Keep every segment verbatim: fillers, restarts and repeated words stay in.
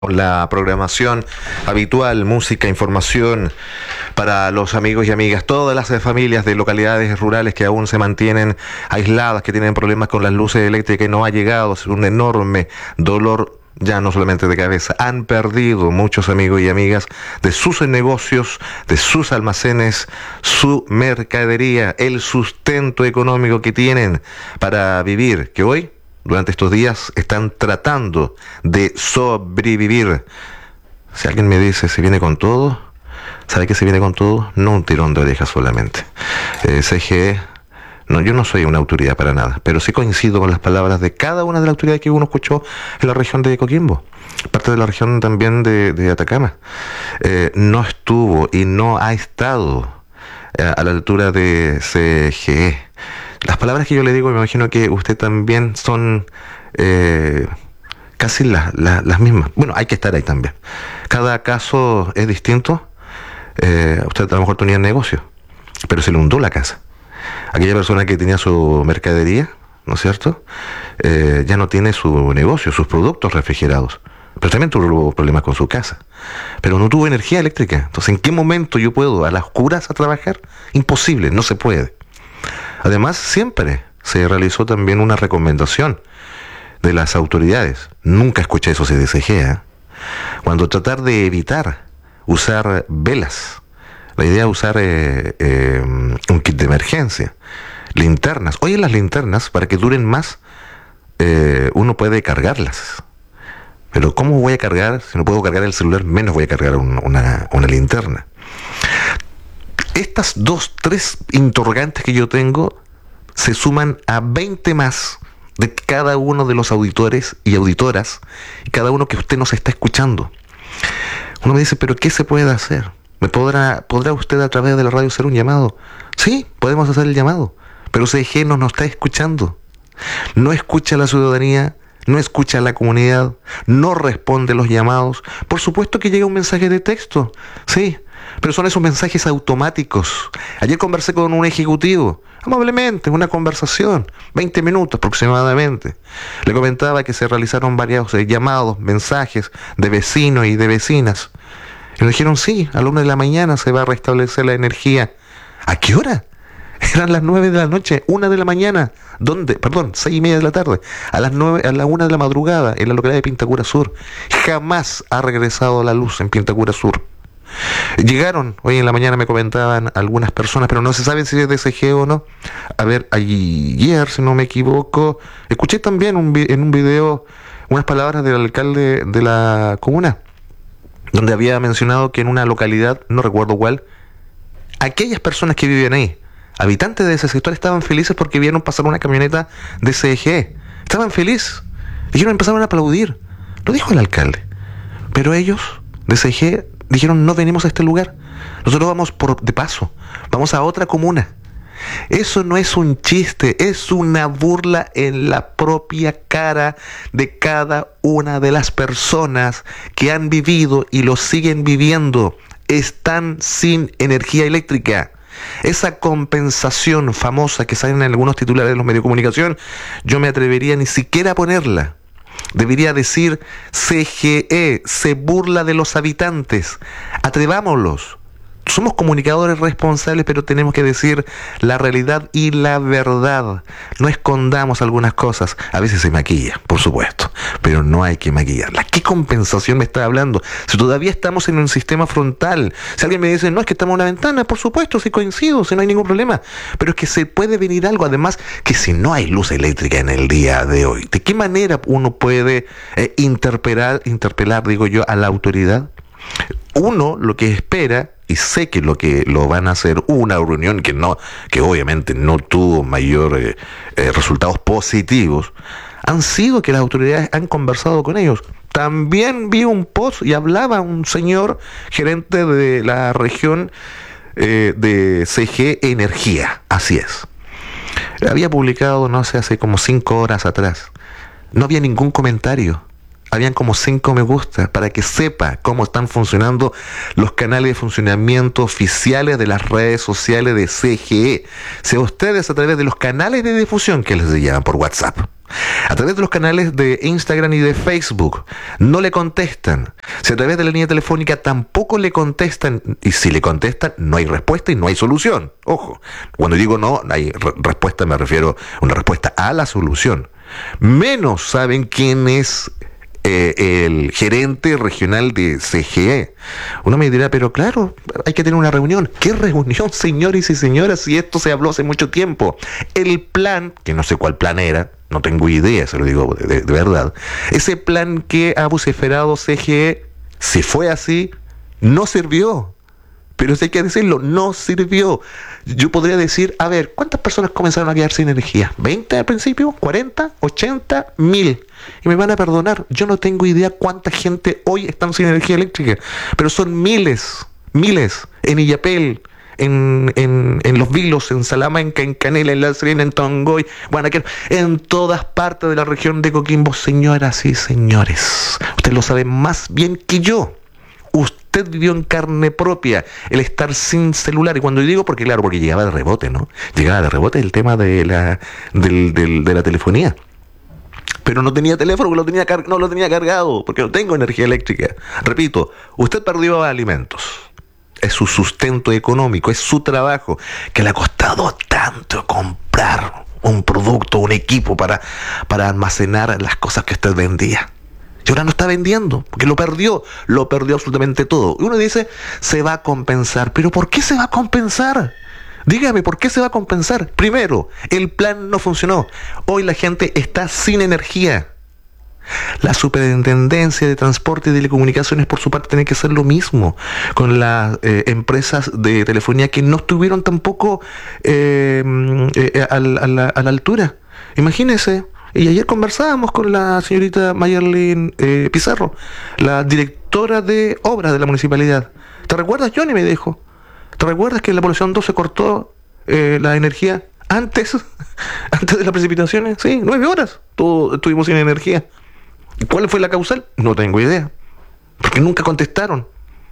La programación habitual, música, información para los amigos y amigas, todas las familias de localidades rurales que aún se mantienen aisladas, que tienen problemas con las luces eléctricas y no ha llegado, es un enorme dolor ya no solamente de cabeza. Han perdido muchos amigos y amigas de sus negocios, de sus almacenes, su mercadería, el sustento económico que tienen para vivir, que hoy durante estos días están tratando de sobrevivir. Si alguien me dice se viene con todo, ¿sabe que se viene con todo? No un tirón de orejas solamente. Eh, C G E, no, yo no soy una autoridad para nada, pero sí coincido con las palabras de cada una de las autoridades que uno escuchó en la región de Coquimbo, parte de la región también de, de Atacama. Eh, no estuvo y no ha estado eh, a la altura de C G E. Las palabras que yo le digo, me imagino que usted también son eh, casi la, la, las mismas. Bueno, hay que estar ahí también. Cada caso es distinto. Eh, usted a lo mejor tenía negocio, pero se le hundó la casa. Aquella persona que tenía su mercadería, ¿no es cierto? Eh, ya no tiene su negocio, sus productos refrigerados. Pero también tuvo problemas con su casa. Pero no tuvo energía eléctrica. Entonces, ¿en qué momento yo puedo a las oscuras a trabajar? Imposible, no se puede. Además, siempre se realizó también una recomendación de las autoridades. Nunca escuché eso de C G E, ¿eh? Cuando tratar de evitar usar velas, la idea es usar eh, eh, un kit de emergencia, linternas. Hoy en las linternas, para que duren más, eh, uno puede cargarlas. Pero ¿cómo voy a cargar? Si no puedo cargar el celular, menos voy a cargar un, una, una linterna. Estas dos, tres interrogantes que yo tengo se suman a veinte más de cada uno de los auditores y auditoras, y cada uno que usted nos está escuchando. Uno me dice, ¿pero qué se puede hacer? ¿Me podrá, ¿Podrá usted a través de la radio hacer un llamado? Sí, podemos hacer el llamado, pero C G E no nos está escuchando. No escucha a la ciudadanía, no escucha a la comunidad, no responde los llamados. Por supuesto que llega un mensaje de texto, sí, pero son esos mensajes automáticos. Ayer conversé con un ejecutivo, amablemente, una conversación, veinte minutos aproximadamente. Le comentaba que se realizaron varios eh, llamados, mensajes de vecinos y de vecinas. Y me dijeron, sí, a la una de la mañana se va a restablecer la energía. ¿A qué hora? Eran las nueve de la noche, una de la mañana. ¿Dónde? Perdón, seis y media de la tarde. A las nueve, a la una de la madrugada, en la localidad de Pintacura Sur. Jamás ha regresado la luz en Pintacura Sur. Llegaron, hoy en la mañana me comentaban algunas personas, pero no se sabe si es de C G E o no. A ver, ayer, si no me equivoco, escuché también un, en un video unas palabras del alcalde de la comuna, donde había mencionado que en una localidad, no recuerdo cuál, aquellas personas que viven ahí, habitantes de ese sector, estaban felices porque vieron pasar una camioneta de C G E. Estaban felices. Dijeron, empezaron a aplaudir. Lo dijo el alcalde. Pero ellos, de C G E, dijeron, no venimos a este lugar. Nosotros vamos por de paso. Vamos a otra comuna. Eso no es un chiste, es una burla en la propia cara de cada una de las personas que han vivido y lo siguen viviendo. Están sin energía eléctrica. Esa compensación famosa que salen en algunos titulares de los medios de comunicación, yo me atrevería ni siquiera a ponerla. Debería decir, C G E se burla de los habitantes. Atrevámoslos. Somos comunicadores responsables, pero tenemos que decir la realidad y la verdad. No escondamos algunas cosas. A veces se maquilla, por supuesto, pero no hay que maquillarla. ¿Qué compensación me está hablando? Si todavía estamos en un sistema frontal. Si alguien me dice, no, es que estamos en una ventana, por supuesto, sí coincido, si no hay ningún problema. Pero es que se puede venir algo. Además, que si no hay luz eléctrica en el día de hoy, ¿de qué manera uno puede eh, interpelar, interpelar, digo yo, a la autoridad? Uno lo que espera, y sé que lo que lo van a hacer, una reunión que no, que obviamente no tuvo mayor eh, eh, resultados positivos, han sido que las autoridades han conversado con ellos. También vi un post y hablaba un señor gerente de la región eh, de C G E Energía, así es. Había publicado, no sé, hace como cinco horas atrás. No había ningún comentario. Habían como cinco me gusta para que sepa cómo están funcionando los canales de funcionamiento oficiales de las redes sociales de C G E. Si ustedes a través de los canales de difusión que les llaman por WhatsApp, A través de los canales de Instagram y de Facebook no le contestan. Si a través de la línea telefónica tampoco le contestan, y si le contestan no hay respuesta y no hay solución. Ojo, cuando digo no, no hay re- respuesta me refiero a una respuesta a la solución. Menos saben quién es Eh, el gerente regional de C G E. Uno me dirá, pero claro, hay que tener una reunión. ¿Qué reunión, señores y señoras? Si esto se habló hace mucho tiempo. El plan, que no sé cuál plan era, no tengo idea, se lo digo de, de verdad, ese plan que ha vociferado C G E, si fue así, no sirvió. Pero si hay que decirlo, no sirvió. Yo podría decir, a ver, ¿cuántas personas comenzaron a quedar sin energía? ¿veinte al principio? ¿cuarenta? ¿ochenta? ¿mil? Y me van a perdonar, yo no tengo idea cuánta gente hoy está sin energía eléctrica, pero son miles, miles, en Illapel, en, en, en Los Vilos, en Salamanca, en Canela, en La Serena, en Tongoy, Guanaquero, en todas partes de la región de Coquimbo. Señoras y señores, usted lo sabe más bien que yo. Usted vivió en carne propia el estar sin celular. Y cuando digo, porque claro, porque llegaba de rebote, ¿no? Llegaba de rebote el tema de la, del, del, de la telefonía. Pero no tenía teléfono, porque lo tenía car- no lo tenía cargado, porque no tengo energía eléctrica. Repito, usted perdió alimentos. Es su sustento económico, es su trabajo, que le ha costado tanto comprar un producto, un equipo para, para almacenar las cosas que usted vendía. Y ahora no está vendiendo, porque lo perdió, lo perdió absolutamente todo. Y uno dice, se va a compensar. ¿Pero por qué se va a compensar? Dígame, ¿por qué se va a compensar? Primero, el plan no funcionó. Hoy la gente está sin energía. La Superintendencia de Transporte y Telecomunicaciones, por su parte, tiene que hacer lo mismo con las eh, empresas de telefonía que no estuvieron tampoco eh, eh, a, la, a, la, a la altura. Imagínense. Y ayer conversábamos con la señorita Mayerlin eh, Pizarro, la directora de obras de la municipalidad. ¿Te recuerdas, Johnny? Me dijo. ¿Te recuerdas que en la población dos se cortó eh, la energía antes, antes de las precipitaciones? Sí, nueve horas tu, estuvimos sin energía. ¿Y cuál fue la causal? No tengo idea, porque nunca contestaron.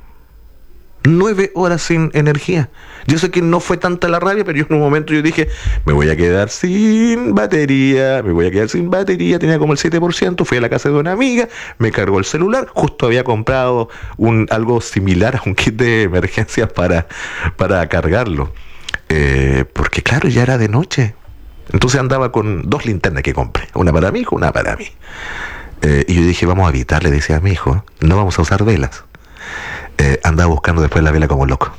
Nueve horas sin energía. Yo sé que no fue tanta la rabia, pero yo en un momento yo dije, me voy a quedar sin batería, me voy a quedar sin batería, tenía como el siete por ciento, fui a la casa de una amiga, me cargó el celular, justo había comprado un algo similar a un kit de emergencia para, para cargarlo. Eh, porque claro, ya era de noche. Entonces andaba con dos linternas que compré, una para mi hijo, una para mí. Eh, y yo dije, vamos a evitar, le decía a mi hijo, no vamos a usar velas. Eh, andaba buscando después la vela como loco.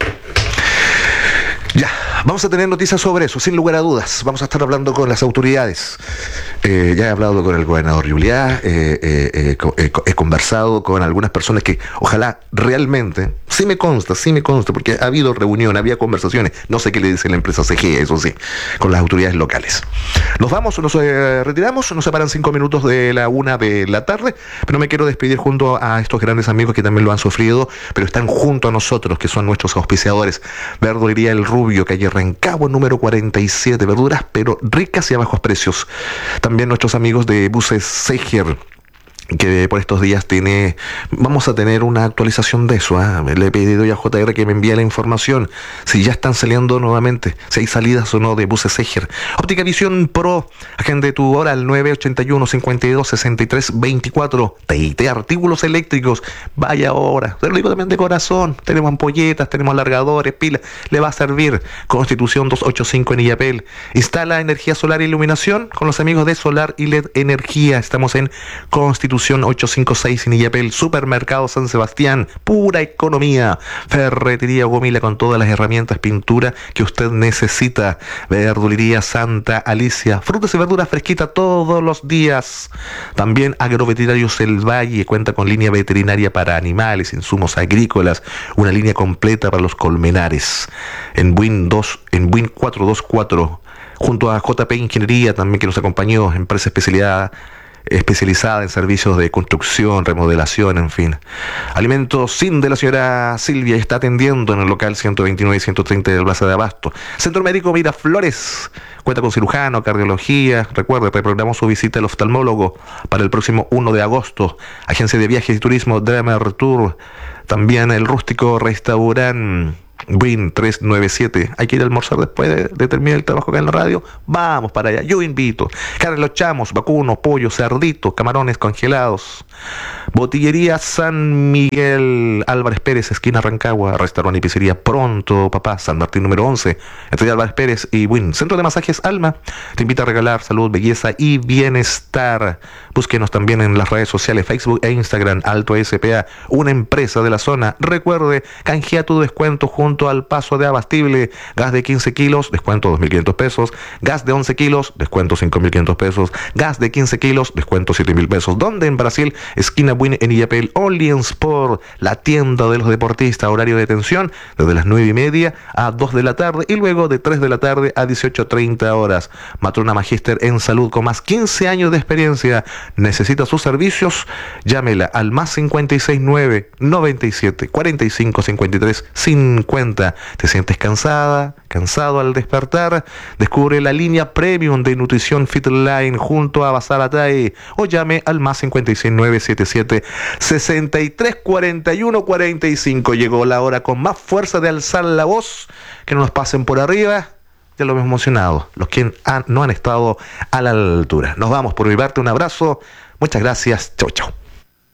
Ya, vamos a tener noticias sobre eso, sin lugar a dudas. Vamos a estar hablando con las autoridades. Eh, ya he hablado con el gobernador Juliá, eh, eh, eh, eh, he conversado con algunas personas que ojalá realmente, sí me consta, sí me consta, porque ha habido reunión, había conversaciones, no sé qué le dice la empresa C G E, eso sí, con las autoridades locales. Nos vamos, nos eh, retiramos, nos separan cinco minutos de la una de la tarde, pero me quiero despedir junto a estos grandes amigos que también lo han sufrido, pero están junto a nosotros, que son nuestros auspiciadores. Verdulería El Rubio, calle Rancagua, número cuarenta y siete, verduras pero ricas y a bajos precios. También nuestros amigos de Buses Seger, que por estos días tiene, vamos a tener una actualización de eso, ¿eh? Le he pedido ya a J R que me envíe la información, si ya están saliendo nuevamente, si hay salidas o no de Buses Seger. Óptica Visión Pro, agende tu hora al nueve ochenta y uno, cincuenta y dos, sesenta y tres, veinticuatro. T I T Artículos Eléctricos, vaya ahora, te lo digo también de corazón, tenemos ampolletas, tenemos alargadores, pilas, le va a servir. Constitución doscientos ochenta y cinco en Illapel. Instala energía solar e iluminación con los amigos de Solar y L E D Energía. Estamos en Constitución ochocientos cincuenta y seis en Illapel. Supermercado San Sebastián, pura economía. Ferretería Gomila con todas las herramientas, pintura que usted necesita. Verdulería Santa Alicia, frutas y verduras fresquitas todos los días. También Agroveterinarios El Valle, cuenta con línea veterinaria para animales, insumos agrícolas, una línea completa para los colmenares. En Buin dos, en Buin cuatrocientos veinticuatro, junto a J P Ingeniería también, que nos acompañó, empresa especialidad especializada en servicios de construcción, remodelación, en fin. Alimentos Sin de la señora Silvia está atendiendo en el local ciento veintinueve y ciento treinta de la Plaza de Abasto. Centro Médico Miraflores, cuenta con cirujano, cardiología. Recuerde, reprogramó su visita al oftalmólogo para el próximo uno de agosto. Agencia de Viajes y Turismo Dremer Tour. También el Rústico Restaurant. Win trescientos noventa y siete. Hay que ir a almorzar después de, de terminar el trabajo acá en la radio. Vamos para allá. Yo invito. Carlos Chamos, vacuno, pollo, cerdito, camarones congelados. Botillería San Miguel Álvarez Pérez, esquina Rancagua. Restaurante y pizzería Pronto, papá. San Martín número once. Entre Álvarez Pérez y Win. Centro de Masajes Alma. Te invita a regalar salud, belleza y bienestar. Búsquenos también en las redes sociales, Facebook e Instagram. Alto S P A, una empresa de la zona. Recuerde, canjea tu descuento junto al paso de abastible. Gas de quince kilos, descuento dos mil quinientos pesos. Gas de once kilos, descuento cinco mil quinientos pesos. Gas de quince kilos, descuento siete mil pesos. ¿Dónde? En Brasil, esquina Win en Illapel. Only en Sport, la tienda de los deportistas. Horario de atención desde las nueve y media a dos de la tarde y luego de tres de la tarde a dieciocho treinta horas. Matrona Magíster en salud con más quince años de experiencia. ¿Necesita sus servicios? Llámela al más cincuenta y seis nueve, noventa y siete, cuarenta y cinco, cincuenta y tres, cincuenta. ¿Te sientes cansada? ¿Cansado al despertar? Descubre la línea Premium de Nutrición Fitline junto a Bazar Atay o llame al más cincuenta y seis nueve, setenta y siete, sesenta y tres, cuarenta y uno, cuarenta y cinco. Llegó la hora con más fuerza de alzar la voz, que no nos pasen por arriba. Ya lo hemos emocionado, los que han, no han estado a la altura. Nos vamos, por mi parte, un abrazo. Muchas gracias. Chau, chau.